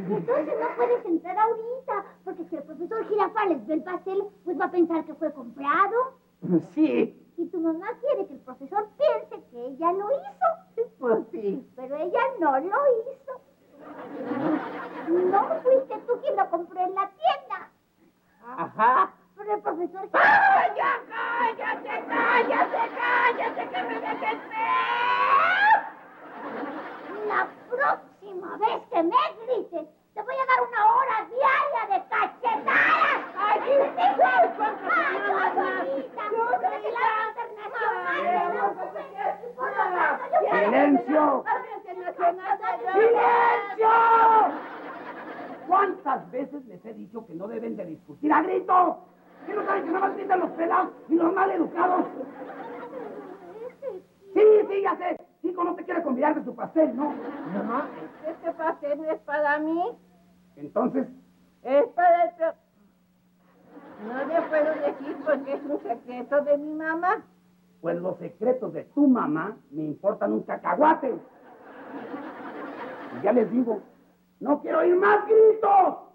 Entonces no puedes entrar ahorita, porque si el profesor Girafales ve el pastel, pues va a pensar que fue comprado. Sí. Y tu mamá quiere que el profesor piense que ella lo hizo. Pues sí. Pero ella no lo hizo. No fuiste tú quien lo compró en la tienda. Ajá. Pero el profesor... ¡Cállate, que me dejes ver! La próxima vez que me grites, te voy a dar 1 hora diaria de cachetadas. ¡Ay, ¡Silencio! ¡Silencio! ¿Cuántas veces les he dicho que no deben de discutir a gritos? ¿Que no saben que nada más gritan los pelados y los mal educados? Sí, ya sé. Chico no te quiere convidar de su pastel, ¿no? No, este pastel no es para mí. Entonces, Es para el... No le puedo decir porque es un secreto de mi mamá. pues los secretos de tu mamá me importan un cacahuate. Y ya les digo, no quiero oír más gritos.